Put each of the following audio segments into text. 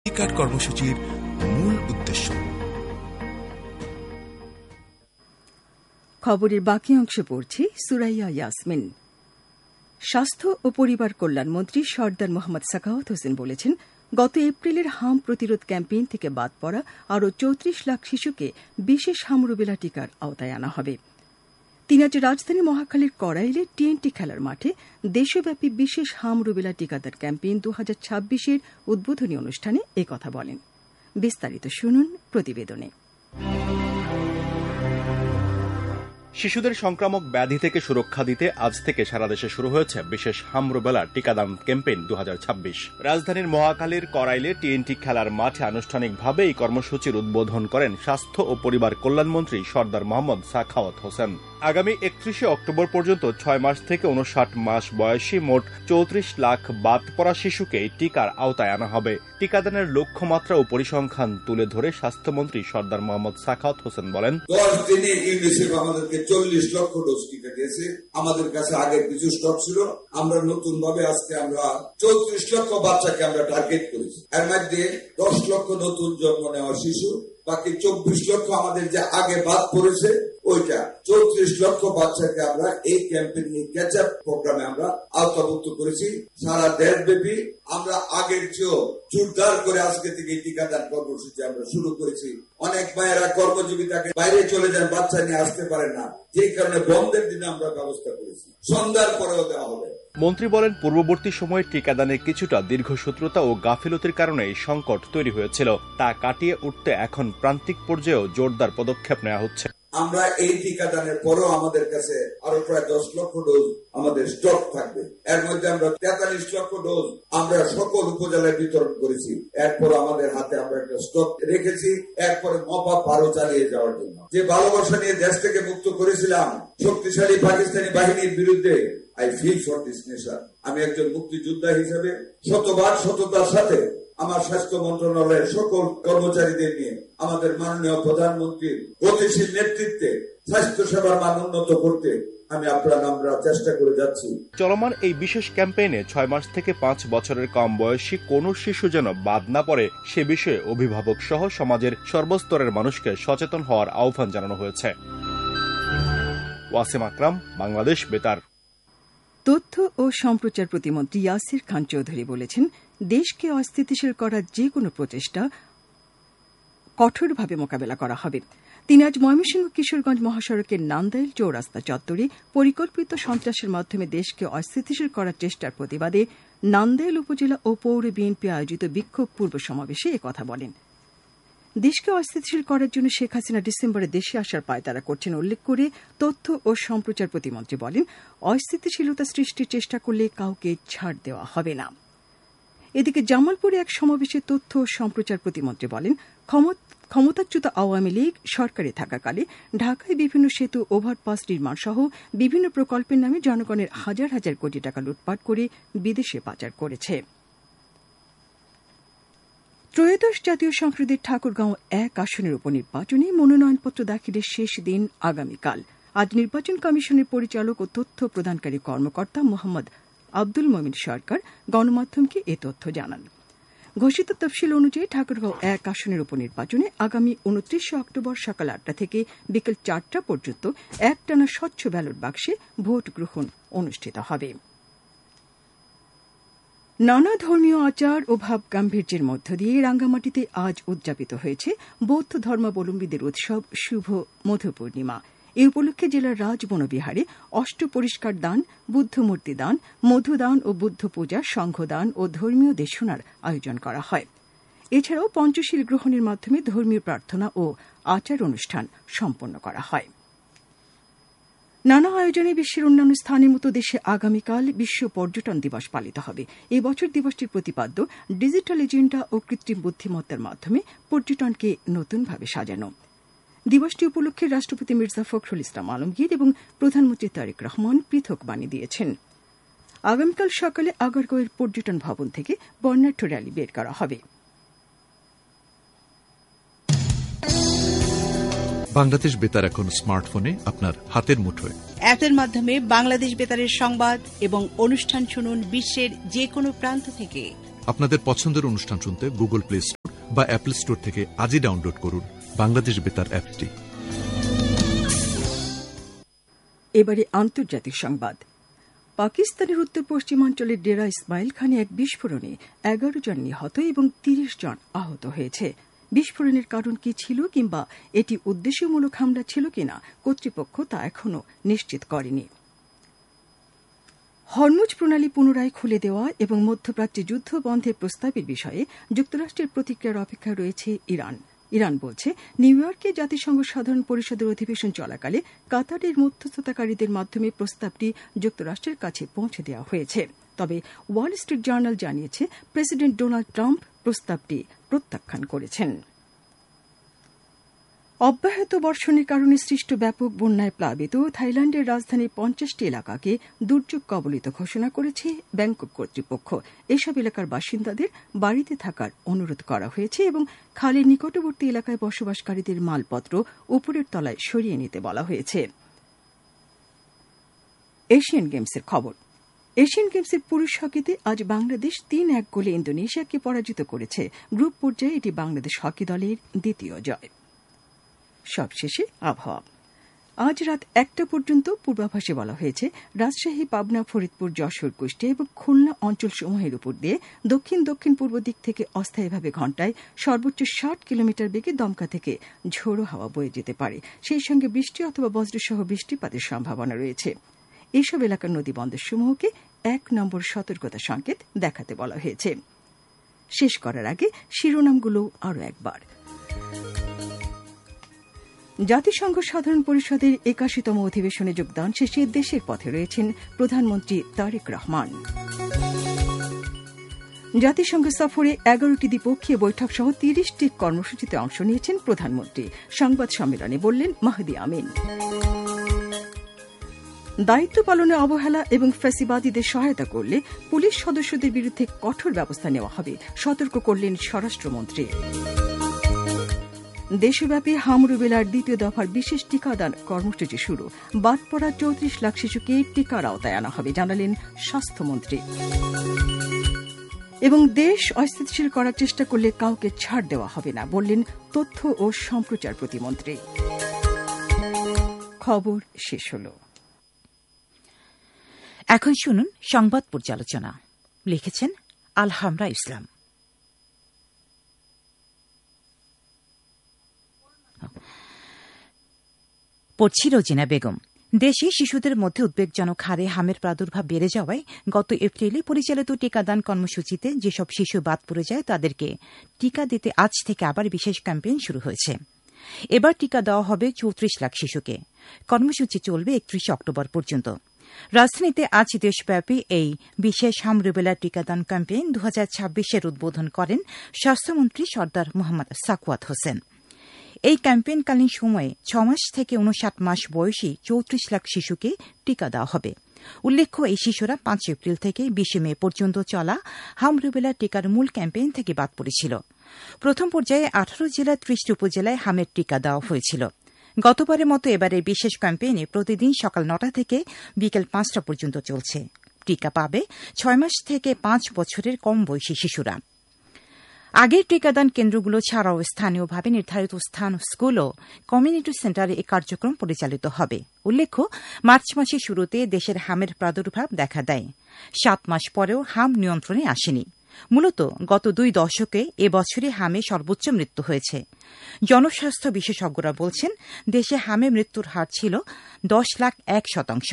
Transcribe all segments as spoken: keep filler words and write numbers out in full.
Card কর্মসূচির মূল উদ্দেশ্য। খবরের বাকি অংশ পড়ছি সুরাইয়া ইয়াসমিন। স্বাস্থ্য ও পরিবার কল্যাণ মন্ত্রী সর্দার মোহাম্মদ সাখাওয়াত হোসেন বলেছেন, গত এপ্রিলের হাম প্রতিরোধ ক্যাম্পেইন থেকে বাদ পড়া আরও চৌত্রিশ লাখ শিশুকে বিশেষ হাম রুবেলা টিকার আওতায় আনা হবে। তিনি আজ রাজধানী মহাখালীর কড়াইলে টিএনটি খেলার মাঠে দেশব্যাপী বিশেষ হাম রুবেলা টিকাদান ক্যাম্পেইন দু হাজার ছাব্বিশের উদ্বোধনী অনুষ্ঠানে একথা বলেন। বিস্তারিত শুনুন প্রতিবেদনে। শিশুদের সংক্রামক ব্যাধি থেকে সুরক্ষা দিতে আজ থেকে সারা দেশে শুরু হয়েছে বিশেষ হাম রুবেলা টিকাদান ক্যাম্পেইন দু হাজার ছাব্বিশ। রাজধানীর মহাখালীর কড়াইলে টিএনটি খেলার মাঠে আনুষ্ঠানিকভাবে এই কর্মসূচির উদ্বোধন করেন স্বাস্থ্য ও পরিবার কল্যাণমন্ত্রী সর্দার মোহাম্মদ সাখাওয়াত হোসেন। আগামী একত্রিশে অক্টোবর পর্যন্ত ছয় মাস থেকে উনষাট মাস বয়সী মোট চৌত্রিশ লাখ বাদ পড়া শিশুকে এই টিকার আওতায় আনা হবে। টিকাদানের লক্ষ্যমাত্রা ও পরিসংখ্যান তুলে ধরে স্বাস্থ্যমন্ত্রী সর্দার মোহাম্মদ সাখাওয়াত হোসেন বলেন, দশ দিনে ইউনিসেফ আমাদেরকে চল্লিশ লক্ষ ডোজ টিকা দিয়েছে। আমাদের কাছে আগে কিছু স্টক ছিল, আমরা নতুন ভাবে আজকে আমরা চৌত্রিশ লক্ষ বাচ্চাকে আমরা টার্গেট করেছি। এর মধ্যে দশ লক্ষ নতুন জন্ম নেওয়া শিশু, বাকি চব্বিশ লক্ষ আমাদের যে আগে বাদ পড়েছে ওইটা চৌত্রিশ লক্ষ বাচ্চাকে আমরা এই ক্যাম্পেইন ক্যাচ আপ প্রোগ্রামে আমরা আওতাভুক্ত করেছি। সারা দেশব্যাপী আমরা আগের চেয়েও জোরদার করে আজকে থেকে টিকাদান কর্মসূচি আমরা শুরু করেছি। অনেক মায়েরা কর্মজীবিতাকে বাইরে চলে যান, বাচ্চা নিয়ে আসতে পারেন না, যে কারণে বন্ধের দিনে আমরা ব্যবস্থা করেছি, সন্ধ্যার পরেও দেওয়া হবে। মন্ত্রী বলেন, পূর্ববর্তী সময়ে টিকাদানের কিছুটা দীর্ঘসূত্রতা ও গাফিলতির কারণে এই সংকট তৈরি হয়েছিল। তা কাটিয়ে উঠতে এখন প্রান্তিক পর্যায়েও জোরদার পদক্ষেপ নেওয়া হচ্ছে। আমরা এই টিকাদানের পরেও আমাদের কাছে আরো প্রায় দশ লক্ষ ডোজ আমাদের স্টক থাকবে। এর মধ্যে আমরা তেতাল্লিশ লক্ষ ডোজ আমরা সকল উপজেলায় বিতরণ করেছি। এরপর আমাদের হাতে আমরা একটা স্টক রেখেছি, এরপরে মপা আরো চালিয়ে যাওয়ার জন্য। যে ভালোবাসা নিয়ে দেশ থেকে মুক্ত করেছিলাম শক্তিশালী পাকিস্তানি বাহিনীর বিরুদ্ধে, I feel for this nation. আমি একজন মুক্তিযোদ্ধা হিসেবে শতবার সততার সাথে আমার স্বাস্থ্য মন্ত্রণালয়ের সকল কর্মচারীদের নিয়ে আমাদের মাননীয় প্রধানমন্ত্রীর গতিশীল নেতৃত্বে স্বাস্থ্য সেবার মান উন্নত করতে আমি আপনার আমরা চেষ্টা করে যাচ্ছি। চলমান এই বিশেষ ক্যাম্পেইনে ছয় মাস থেকে পাঁচ বছরের কম বয়সী কোন শিশু যেন বাদ না পড়ে সে বিষয়ে অভিভাবক সহ সমাজের সর্বস্তরের মানুষকে সচেতন হওয়ার আহ্বান জানানো হয়েছে। ওয়াসিম আকরাম, বাংলাদেশ বেতার। তথ্য ও সম্প্রচার প্রতিমন্ত্রী ইয়াসির খান চৌধুরী বলেছেন, দেশকে অস্থিতিশীল করার যে কোনো প্রচেষ্টা কঠোরভাবে মোকাবেলা করা হবে। তিনি আজ ময়মনসিংহ কিশোরগঞ্জ মহাসড়কের নান্দাইল চৌরাস্তা চত্বরে পরিকল্পিত সন্ত্রাসের মাধ্যমে দেশকে অস্থিতিশীল করার চেষ্টার প্রতিবাদে নান্দাইল উপজেলা ও পৌর বিএনপি আয়োজিত বিক্ষোভ পূর্ব সমাবেশে একথা বলেন। দেশকে অস্থিতিশীল করার জন্য শেখ হাসিনা ডিসেম্বরে দেশে আসার পায়তারা করছেন উল্লেখ করে তথ্য ও সম্প্রচার প্রতিমন্ত্রী বলেন, অস্থিতিশীলতা সৃষ্টির চেষ্টা করলে কাউকে ছাড় দেওয়া হবে না। এদিকে জামালপুরে এক সমাবেশে তথ্য ও সম্প্রচার প্রতিমন্ত্রী বলেন, ক্ষমতাচ্যুত আওয়ামী লীগ সরকারে থাকাকালে ঢাকায় বিভিন্ন সেতু, ওভারপাস নির্মাণ সহ বিভিন্ন প্রকল্পের নামে জনগণের হাজার হাজার কোটি টাকা লুটপাট করে বিদেশে পাচার করেছে। ত্রয়োদশ জাতীয় সংসদের ঠাকুরগাঁও এক আসনের উপনির্বাচনে মনোনয়নপত্র দাখিলের শেষ দিন আগামীকাল। আজ নির্বাচন কমিশনের পরিচালক ও তথ্য প্রদানকারী কর্মকর্তা মোহাম্মদ আব্দুল মমিন সরকার গণমাধ্যমকে এ তথ্য জানান। ঘোষিত তফসিল অনুযায়ী ঠাকুরগাঁও এক আসনের উপনির্বাচনে আগামী উনত্রিশে অক্টোবর সকাল আটটা থেকে বিকেল চারটা পর্যন্ত একটানা স্বচ্ছ ব্যালট বাক্সে ভোট গ্রহণ অনুষ্ঠিত হবে। নানা ধর্মীয় আচার ও ভাব গাম্ভীর্যের মধ্য দিয়ে রাঙ্গামাটিতে আজ উদযাপিত হয়েছে বৌদ্ধ ধর্মাবলম্বীদের উৎসব শুভ মধু পূর্ণিমা। এ উপলক্ষে জেলার রাজবনবিহারে অষ্ট পরিষ্কার দান, বুদ্ধমূর্তি দান, মধুদান ও বুদ্ধ পূজা, সংঘদান ও ধর্মীয় দেশনার আয়োজন করা হয়। এছাড়াও পঞ্চশীল গ্রহণের মাধ্যমে ধর্মীয় প্রার্থনা ও আচার অনুষ্ঠান সম্পন্ন করা হয়। নানা আয়োজনে বিশ্বের অন্যান্য স্থানের মতো দেশে আগামীকাল বিশ্ব পর্যটন দিবস পালিত হবে। এই বছর দিবসটির প্রতিপাদ্য ডিজিটাল এজেন্ডা ও কৃত্রিম বুদ্ধিমত্তার মাধ্যমে পর্যটনকে নতুনভাবে সাজানো। দিবসটি উপলক্ষে রাষ্ট্রপতি মির্জা ফখরুল ইসলাম আলমগীর এবং প্রধানমন্ত্রী তারেক রহমান পৃথক বাণী দিয়েছেন। আগামীকাল সকালে আগারগাঁওয়ের পর্যটন ভবন থেকে বর্ণাঢ্য র্যালি বের করা হবে। বাংলাদেশ বেতার এখন স্মার্টফোনে আপনার হাতের মুঠোয়। অ্যাপের মাধ্যমে বাংলাদেশ বেতারের সংবাদ এবং অনুষ্ঠান শুনুন বিশ্বের যে কোনো প্রান্ত থেকে। আপনাদের পছন্দের অনুষ্ঠান শুনতে গুগল প্লে স্টোর বা অ্যাপল স্টোর থেকে আজই ডাউনলোড করুন বাংলাদেশ বেতার অ্যাপটি। এবারে আন্তর্জাতিক সংবাদ। পাকিস্তানের উত্তর পশ্চিমাঞ্চলের ডেরা ইসমাইল খানে এক বিস্ফোরণে এগারো জন নিহত এবং তিরিশ জন আহত হয়েছে। বিস্ফোরণের কারণ কি ছিল কিংবা এটি উদ্দেশ্যমূলক হামলা ছিল কিনা কর্তৃপক্ষ তা এখনও নিশ্চিত করেনি। হরমুজ প্রণালী পুনরায় খুলে দেওয়া এবং মধ্যপ্রাচ্যে যুদ্ধ বন্ধের প্রস্তাবের বিষয়ে যুক্তরাষ্ট্রের প্রতিক্রিয়ার অপেক্ষায় রয়েছে ইরান। ইরান বলছে, নিউ ইয়র্কে জাতিসংঘ সাধারণ পরিষদের অধিবেশন চলাকালে কাতারের মধ্যস্থতাকারীদের মাধ্যমে প্রস্তাবটি যুক্তরাষ্ট্রের কাছে পৌঁছে দেওয়া হয়েছে। তবে ওয়াল স্ট্রিট জার্নাল জানিয়েছে, প্রেসিডেন্ট ডোনাল্ড ট্রাম্প প্রস্তাবটি প্রত্যাখ্যান করেছেন। অব্যাহত বর্ষণের কারণে সৃষ্ট ব্যাপক বন্যায় প্লাবিত থাইল্যান্ডের রাজধানীর পঞ্চাশটি এলাকাকে দুর্যোগ কবলিত ঘোষণা করেছে ব্যাংকক কর্তৃপক্ষ। এসব এলাকার বাসিন্দাদের বাড়িতে থাকার অনুরোধ করা হয়েছে এবং খালের নিকটবর্তী এলাকায় বসবাসকারীদের মালপত্র উপরের তলায় সরিয়ে নিতে বলা হয়েছে। এশিয়ান গেমসের খবর। এশিয়ান গেমসের পুরুষ হকিতে আজ বাংলাদেশ তিন এক গোলে ইন্দোনেশিয়াকে পরাজিত করেছে। গ্রুপ পর্যায়ে এটি বাংলাদেশ হকি দলের দ্বিতীয় জয়। সবশেষে আবহাওয়া। আজ রাত একটা পর্যন্ত পূর্বাভাসে বলা হয়েছে, রাজশাহী, পাবনা, ফরিদপুর, যশোর, কুষ্টিয়া এবং খুলনা অঞ্চলসমূহের উপর দিয়ে দক্ষিণ দক্ষিণ পূর্ব দিক থেকে অস্থায়ীভাবে ঘণ্টায় সর্বোচ্চ ষাট কিলোমিটার বেগে দমকা থেকে ঝোড়ো হাওয়া বয়ে যেতে পারে। সেই সঙ্গে বৃষ্টি অথবা বজ্রসহ বৃষ্টিপাতের সম্ভাবনা রয়েছে। এসব এলাকার নদীবন্দরসমূহকে এক নম্বর সতর্কতা সংকেত দেখাতে বলা হয়েছে। শেষ করার আগে শিরোনামগুলো আরও একবার। জাতিসংঘ সাধারণ পরিষদের একাশিতম অধিবেশনে যোগদান শেষে দেশের পথে রয়েছেন প্রধানমন্ত্রী তারেক রহমান। জাতিসংঘ সফরে এগারোটি দ্বিপক্ষীয় বৈঠক সহ তিরিশটি কর্মসূচিতে অংশ নিয়েছেন প্রধানমন্ত্রী। সংবাদ সম্মেলনে বললেন মাহদি আমিন। দায়িত্ব পালনে অবহেলা এবং ফ্যাসিবাদীদের সহায়তা করলে পুলিশ সদস্যদের বিরুদ্ধে কঠোর ব্যবস্থা নেওয়া হবে, সতর্ক করলেন স্বরাষ্ট্রমন্ত্রী। দেশব্যাপী হাম রুবেলার দ্বিতীয় দফার বিশেষ টিকাদান কর্মসূচি শুরু। বাদ পড়া চৌত্রিশ লাখ শিশুকে টিকার আওতায় আনা হবে, জানালেন স্বাস্থ্যমন্ত্রী। এবং দেশ অস্থিতিশীল করার চেষ্টা করলে কাউকে ছাড় দেওয়া হবে না, বললেন তথ্য ও সম্প্রচার প্রতিমন্ত্রী। খবর শেষ হল। এখন শুনুন সংবাদ পর্যালোচনা। লিখেছেন আলহামরা ইসলাম। পড়ছি রোজিনা বেগম। দেশে শিশুদের মধ্যে উদ্বেগজনক হারে হামের প্রাদুর্ভাব বেড়ে যাওয়ায় গত এপ্রিলে পরিচালিত টিকাদান কর্মসূচিতে যেসব শিশু বাদ পড়ে যায় তাদেরকে টিকা দিতে আজ থেকে আবার বিশেষ ক্যাম্পেইন শুরু হয়েছে। এবার টিকা দেওয়া হবে চৌত্রিশ লাখ শিশুকে। কর্মসূচি চলবে একত্রিশে অক্টোবর পর্যন্ত। রাজধানীতে আজ দেশব্যাপী এই বিশেষ হাম রুবেলা টিকাদান ক্যাম্পেইন দু হাজার ছাব্বিশের উদ্বোধন করেন স্বাস্থ্যমন্ত্রী সর্দার মোহাম্মদ সাকুয়াত হোসেন। এই ক্যাম্পেইনকালীন সময়ে ছমাস থেকে উনষাট মাস বয়সী চৌত্রিশ লাখ শিশুকে টিকা দেওয়া হবে। উল্লেখ্য, এই শিশুরা পাঁচ এপ্রিল থেকে বিশে মে পর্যন্ত চলা হাম রুবেলা টিকার মূল ক্যাম্পেইন থেকে বাদ পড়েছিল। প্রথম পর্যায়ে আঠারো জেলার ত্রিশটি উপজেলায় হামের টিকা দেওয়া হয়েছিল। গতবারের মতো এবারের বিশেষ ক্যাম্পেইনে প্রতিদিন সকাল নটা থেকে বিকেল পাঁচটা পর্যন্ত চলছে। টিকা পাবে ছয় মাস থেকে পাঁচ বছরের কম বয়সী শিশুরা। আগের টিকাদান কেন্দ্রগুলো ছাড়াও স্থানীয়ভাবে নির্ধারিত স্থান, স্কুল ও কমিউনিটি সেন্টারে এই কার্যক্রম পরিচালিত হবে। উল্লেখ্য, মার্চ মাসের শুরুতে দেশের হামের প্রাদুর্ভাব দেখা দেয়। সাত মাস পরেও হাম নিয়ন্ত্রণে আসেনি। মূলত গত দুই দশকে এ বছরে হামে সর্বোচ্চ মৃত্যু হয়েছে। জনস্বাস্থ্য বিশেষজ্ঞরা বলছেন, দেশে হামে মৃত্যুর হার ছিল দশ লাখ এক শতাংশ।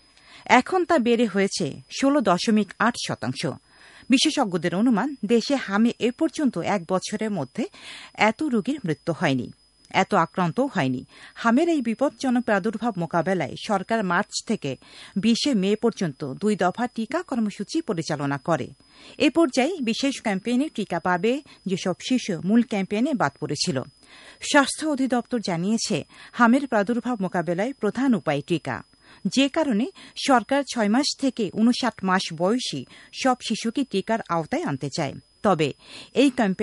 এখন তা বেড়ে হয়েছে ষোলো দশমিক আট শতাংশ। বিশেষজ্ঞদের অনুমান, দেশে হামে এ পর্যন্ত এক বছরের মধ্যে এত রোগীর মৃত্যু হয়নি, এত আক্রান্তও হয়নি। হামের এই বিপজ্জনক প্রাদুর্ভাব মোকাবেলায় সরকার মার্চ থেকে বিশে মে পর্যন্ত দুই দফা টিকা কর্মসূচি পরিচালনা করে। এ পর্যায়ে বিশেষ ক্যাম্পেইনে টিকা পাবে যেসব শিশু মূল ক্যাম্পেইনে বাদ পড়েছিল। স্বাস্থ্য অধিদপ্তর জানিয়েছে, হামের প্রাদুর্ভাব মোকাবেলায় প্রধান উপায় টিকা, যে কারণে সরকার ছয় মাস থেকে উনষাট মাস বয়সী সব শিশুকে টিকার আওতায় আনতে চায়। তবে এই ক্যাম্পেইনের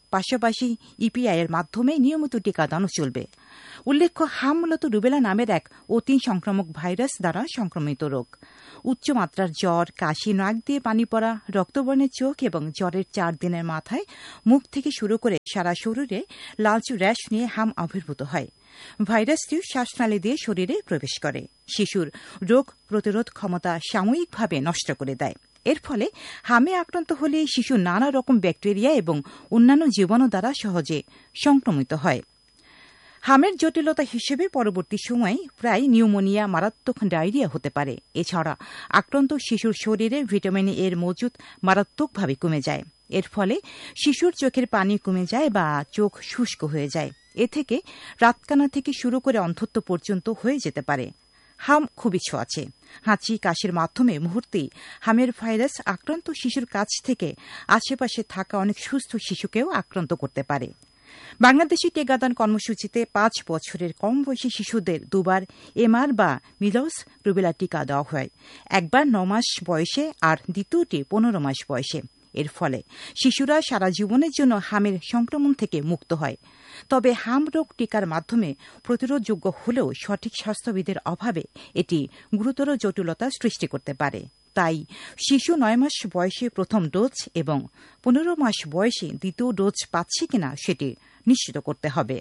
পাশাপাশি ইপিআই এর মাধ্যমে নিয়মিত টিকাদানও চলবে। উল্লেখ্য, হাম মূলত রুবেলা নামের এক অতি সংক্রামক ভাইরাস দ্বারা সংক্রমিত রোগ। উচ্চমাত্রার জ্বর, কাশি, নাক দিয়ে পানি পড়া, রক্তবর্ণের চোখ এবং জ্বরের চার দিনের মাথায় মুখ থেকে শুরু করে সারা শরীরে লালচু র্যাশ নিয়ে হাম আবির্ভূত হয়। ভাইরাসটি শ্বাসনালী দিয়ে শরীরে প্রবেশ করে, শিশুর রোগ প্রতিরোধ ক্ষমতা সাময়িকভাবে নষ্ট করে দেয়। এর ফলে হামে আক্রান্ত হলে শিশু নানা রকম ব্যাকটেরিয়া এবং অন্যান্য জীবাণু দ্বারা সহজে সংক্রমিত হয়। হামের জটিলতা হিসেবে পরবর্তী সময়ে প্রায় নিউমোনিয়া, মারাত্মক ডায়রিয়া হতে পারে। এছাড়া আক্রান্ত শিশুর শরীরে ভিটামিন এর মজুদ মারাত্মকভাবে কমে যায়। এর ফলে শিশুর চোখের পানি কমে যায় বা চোখ শুষ্ক হয়ে যায়। এ থেকে রাতকানা থেকে শুরু করে অন্ধত্ব পর্যন্ত হয়ে যেতে পারে। হাম খুবই ছোঁয়াচে। হাঁচি, কাশির মাধ্যমে মুহূর্তেই হামের ভাইরাস আক্রান্ত শিশুর কাছ থেকে আশেপাশে থাকা অনেক সুস্থ শিশুকেও আক্রান্ত করতে পারে। বাংলাদেশি টিকাদান কর্মসূচিতে পাঁচ বছরের কম বয়সী শিশুদের দুবার এমআর বা মিলস রুবেলা টিকা দেওয়া হয়, একবার ন মাস বয়সে আর দ্বিতীয়টি পনেরো মাস বয়সে। এর ফলে শিশুরা সারা জীবনের জন্য হামের সংক্রমণ থেকে মুক্ত হয়। তবে হাম রোগ টিকার মাধ্যমে প্রতিরোধযোগ্য হলেও সঠিক স্বাস্থ্যবিধির অভাবে এটি গুরুতর জটিলতা সৃষ্টি করতে পারে। তাই শিশু নয় মাস বয়সে প্রথম ডোজ এবং পনেরো মাস বয়সে দ্বিতীয় ডোজ পাচ্ছে কিনা সেটি নিশ্চিত করতে হবে।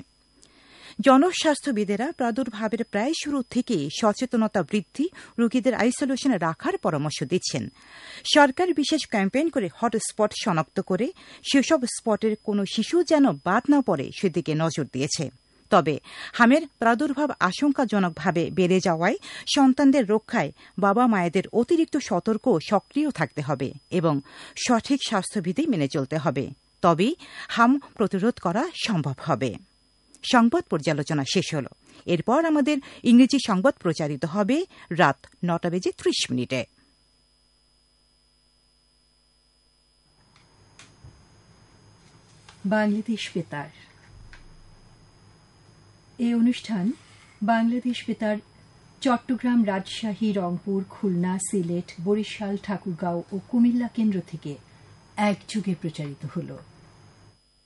জনস্বাস্থ্যবিদেরা প্রাদুর্ভাবের প্রায় শুরু থেকেই সচেতনতা বৃদ্ধি, রোগীদের আইসোলেশনে রাখার পরামর্শ দিচ্ছেন। সরকার বিশেষ ক্যাম্পেইন করে হটস্পট শনাক্ত করে সেসব স্পটের কোনো শিশু যেন বাদ না পড়ে সেদিকে নজর দিয়েছে। তবে হামের প্রাদুর্ভাব আশঙ্কাজনকভাবে বেড়ে যাওয়ায় সন্তানদের রক্ষায় বাবা মায়েদের অতিরিক্ত সতর্ক ও সক্রিয় থাকতে হবে এবং সঠিক স্বাস্থ্যবিধি মেনে চলতে হবে। তবেই হাম প্রতিরোধ করা সম্ভব হবে। সংবাদ পর্যালোচনা শেষ হল। এরপর আমাদের ইংরেজি সংবাদ প্রচারিত হবে রাত নটা বেজে ত্রিশ মিনিটে। বাংলাদেশ বেতার। এই অনুষ্ঠান বাংলাদেশ বেতার চট্টগ্রাম, রাজশাহী, রংপুর, খুলনা, সিলেট, বরিশাল, ঠাকুরগাঁও ও কুমিল্লা কেন্দ্র থেকে একযোগে প্রচারিত হল।